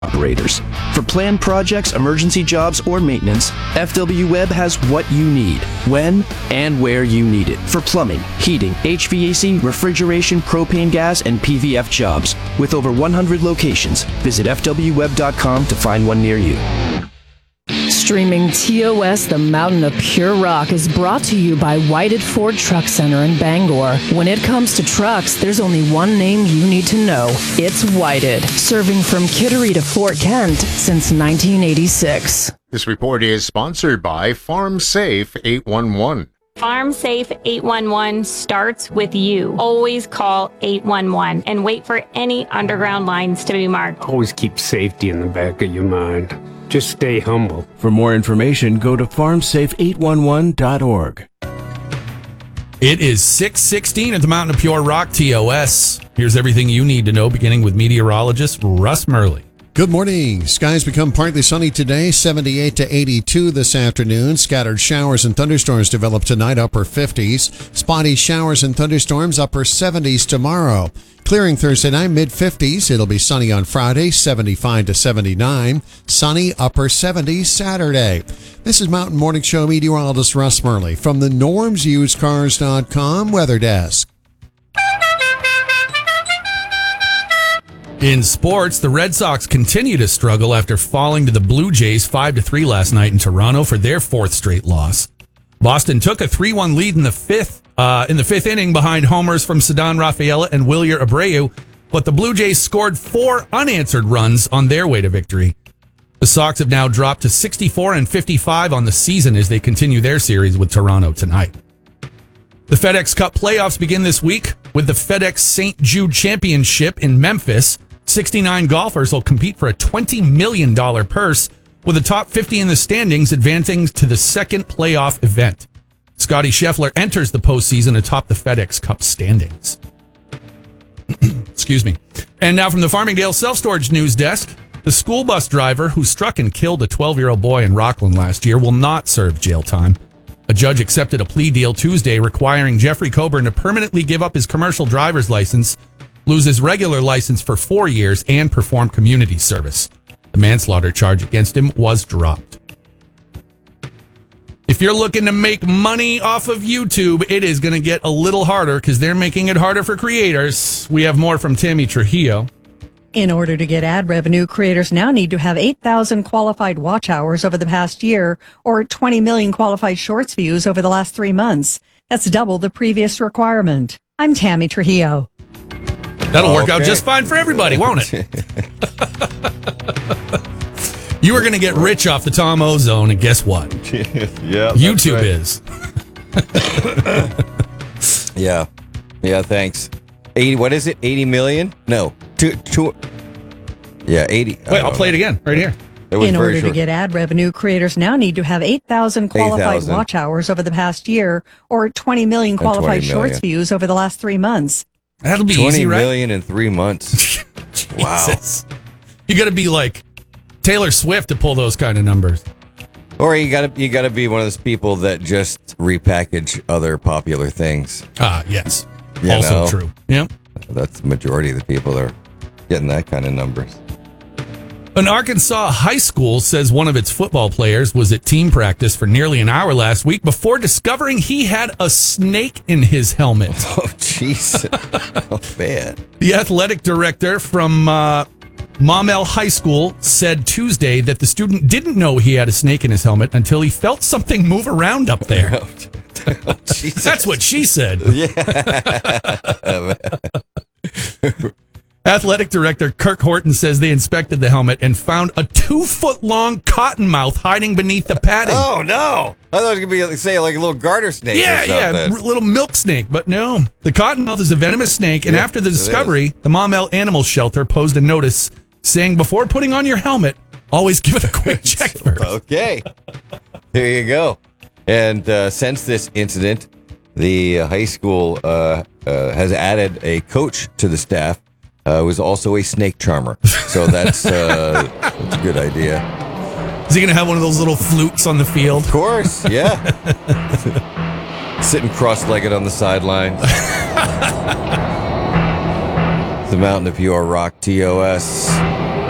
operators. For planned projects, emergency jobs, or maintenance, FW Web has what you need, when and where you need it. For plumbing, heating, HVAC, refrigeration, propane gas, and PVF jobs. With over 100 locations, visit fwweb.com to find one near you. Streaming TOS, the Mountain of Pure Rock, is brought to you by Whited Ford Truck Center in Bangor. When it comes to trucks, there's only one name you need to know. It's Whited, serving from Kittery to Fort Kent since 1986. This report is sponsored by Farm Safe 811. Farm Safe 811 starts with you. Always call 811 and wait for any underground lines to be marked. Always keep safety in the back of your mind. Just stay humble. For more information, go to farmsafe811.org. It is 6:16 at the Mountain of Pure Rock TOS. Here's everything you need to know, beginning with meteorologist Russ Murley. Good morning. Skies become partly sunny today, 78 to 82 this afternoon. Scattered showers and thunderstorms develop tonight, upper 50s. Spotty showers and thunderstorms, upper 70s tomorrow. Clearing Thursday night, mid-50s. It'll be sunny on Friday, 75 to 79. Sunny, upper 70s Saturday. This is Mountain Morning Show meteorologist Russ Murley from the NormsUsedCars.com weather desk. In sports, the Red Sox continue to struggle after falling to the Blue Jays 5-3 last night in Toronto for their fourth straight loss. Boston took a 3-1 lead in the fifth inning behind homers from Ceddanne Rafaela and Wilyer Abreu, but the Blue Jays scored 4 unanswered runs on their way to victory. The Sox have now dropped to 64-55 on the season as they continue their series with Toronto tonight. The FedEx Cup playoffs begin this week with the FedEx St. Jude Championship in Memphis. 69 golfers will compete for a $20 million purse, with the top 50 in the standings advancing to the second playoff event. Scotty Scheffler enters the postseason atop the FedEx Cup standings. Excuse me. And now from the Farmingdale Self-Storage News Desk, the school bus driver who struck and killed a 12-year-old boy in Rockland last year will not serve jail time. A judge accepted a plea deal Tuesday requiring Jeffrey Coburn to permanently give up his commercial driver's license, lose his regular license for 4 years, and perform community service. The manslaughter charge against him was dropped. If you're looking to make money off of YouTube, it is going to get a little harder because they're making it harder for creators. We have more from Tammy Trujillo. In order to get ad revenue, creators now need to have 8,000 qualified watch hours over the past year or 20 million qualified shorts views over the last 3 months. That's double the previous requirement. I'm Tammy Trujillo. That'll work out just fine for everybody, won't it? You are going to get rich off the Tom Ozone, and guess what? Yeah, YouTube is. Yeah, thanks. 80, what is it? 80 million? No. Two. Yeah, 80. Wait, I'll play it again, right here. In order to get ad revenue, creators now need to have 8,000 qualified watch hours over the past year or 20 million qualified shorts views over the last 3 months. That'll be easy, right? 20 million in 3 months. Wow. You got to be like Taylor Swift to pull those kind of numbers. Or you got to be one of those people that just repackage other popular things. Yes. Also true. Yep. That's the majority of the people that are getting that kind of numbers. An Arkansas high school says one of its football players was at team practice for nearly an hour last week before discovering he had a snake in his helmet. Oh, jeez. Oh, man. The athletic director from Maumelle High School said Tuesday that the student didn't know he had a snake in his helmet until he felt something move around up there. Oh, that's what she said. Yeah. Athletic director Kirk Horton says they inspected the helmet and found a 2-foot-long cottonmouth hiding beneath the padding. Oh, no. I thought it was going to be, say, like a little garter snake or something. Little milk snake. But no, the cottonmouth is a venomous snake. And after the discovery, the Maumelle Animal Shelter posed a notice saying, before putting on your helmet, always give it a quick check first. Okay. There you go. And since this incident, the high school has added a coach to the staff who is also a snake charmer. So that's a good idea. Is he going to have one of those little flutes on the field? Of course, yeah. Sitting cross-legged on the sideline. The Mountain of Pure Rock TOS.